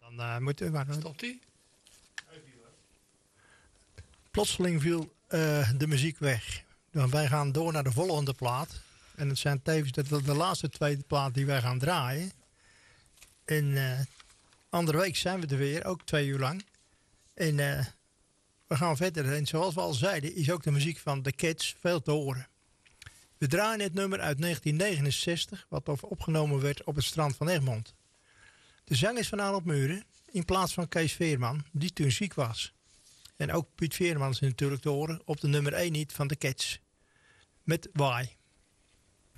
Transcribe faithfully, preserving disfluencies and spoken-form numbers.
Dan uh, moet u maar... Stopt hij? Plotseling viel uh, de muziek weg. Dan wij gaan door naar de volgende plaat. En het zijn tevens de, de laatste twee plaat die wij gaan draaien. En uh, andere week zijn we er weer, ook twee uur lang. En uh, we gaan verder. En zoals we al zeiden, is ook de muziek van The Cats veel te horen. We draaien het nummer uit negentien negenenzestig, wat opgenomen werd op het strand van Egmond. De zang is van Arnold Muren, in plaats van Kees Veerman, die toen ziek was. En ook Piet Veerman is natuurlijk te horen op de nummer één hit van The Cats. Met Why.